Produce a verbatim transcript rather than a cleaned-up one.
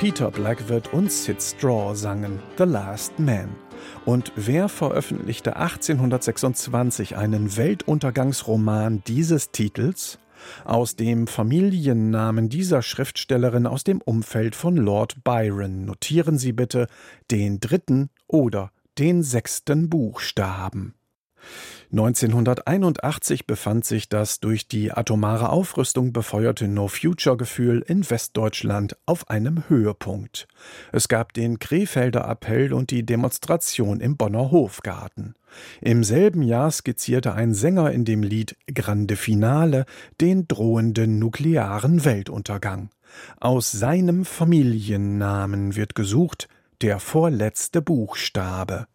Peter Blackwood und Sid Straw sangen The Last Man. Und wer veröffentlichte achtzehnhundertsechsundzwanzig einen Weltuntergangsroman dieses Titels? Aus dem Familiennamen dieser Schriftstellerin aus dem Umfeld von Lord Byron notieren Sie bitte den dritten oder den sechsten Buchstaben. neunzehnhunderteinundachtzig befand sich das durch die atomare Aufrüstung befeuerte No-Future-Gefühl in Westdeutschland auf einem Höhepunkt. Es gab den Krefelder Appell und die Demonstration im Bonner Hofgarten. Im selben Jahr skizzierte ein Sänger in dem Lied »Grande Finale« den drohenden nuklearen Weltuntergang. Aus seinem Familiennamen wird gesucht der vorletzte Buchstabe.